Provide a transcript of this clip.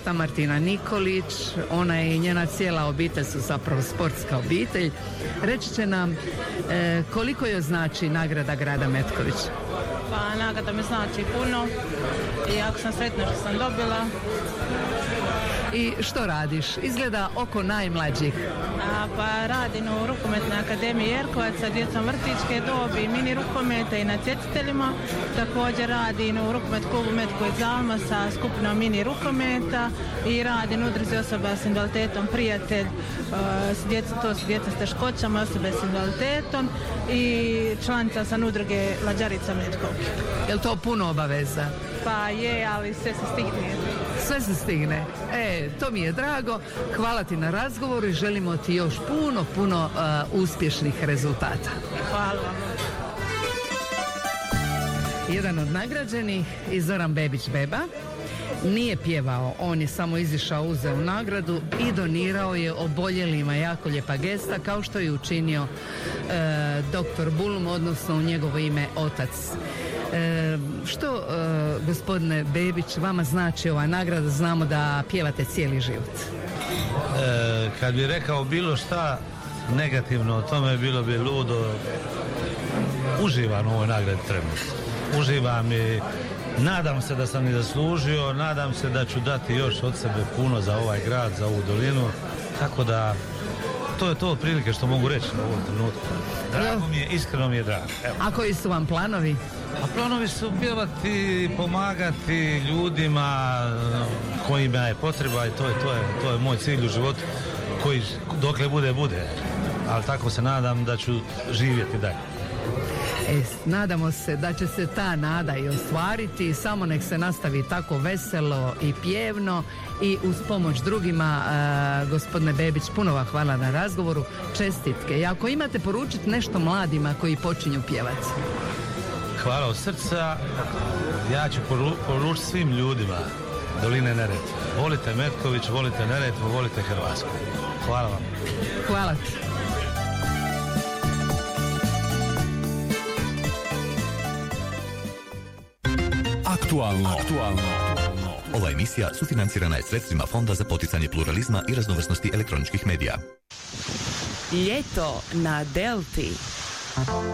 gospođica Martina Nikolić, ona i njena cijela obitelj su zapravo sportska obitelj. Reći će nam koliko joj znači nagrada grada Metkovića. Pa nagrada mi znači puno i jako sam sretna što sam dobila. I što radiš? Izgleda oko najmlađih. Pa radim u rukometnoj akademiji Jerkovac sa djecom vrtićke dobi, mini rukometa i natjecateljima. Također radim u rukomet klubu Metković Zalma sa skupinom mini rukometa i radim u udruzi osoba s invaliditetom Prijatelj, to su djeca s teškoćama, osobe s invaliditetom i članica sam udruge Lađarica Metkovke. Je li to puno obaveza? Pa je, ali sve se stigne. Sve se stigne. To mi je drago. Hvala ti na razgovoru i želimo ti još puno uspješnih rezultata. Hvala vam. Jedan od nagrađenih je Zoran Bebić Beba. Nije pjevao, on je samo izišao, uzeo nagradu i donirao je oboljelima. Jako lijepa gesta, kao što je učinio dr. Bulum, odnosno u njegovo ime otac. Što, gospodine Bebić, vama znači ova nagrada? Znamo da pjevate cijeli život. Kad bi rekao bilo šta negativno o tome, bilo bi ludo. Uživam u ovoj nagradi trenutno. Uživam i nadam se da sam i zaslužio, nadam se da ću dati još od sebe puno za ovaj grad, za ovu dolinu, tako da to je to otprilike što mogu reći u ovom trenutku. Drago mi je, iskreno mi je drago. Evo. A koji su vam planovi? A planovi su pjevati, pomagati ljudima kojima je potreba i to je moj cilj u životu koji dokle bude. Ali tako se nadam da ću živjeti dalje. Nadamo se da će se ta nada i ostvariti, samo nek se nastavi tako veselo i pjevno i uz pomoć drugima. Gospodine Bebić, puno vam hvala na razgovoru, čestitke. I ako imate poručiti nešto mladima koji počinju pjevati. Hvala od srca. Ja ću poručiti svim ljudima doline Neretve. Volite Metković, volite Neretvu, volite Hrvatsku. Hvala vam. Hvala ti. Aktualno. Ova emisija sufinancirana je sredstvima Fonda za poticanje pluralizma i raznovrsnosti elektroničkih medija. Ljeto na Delti.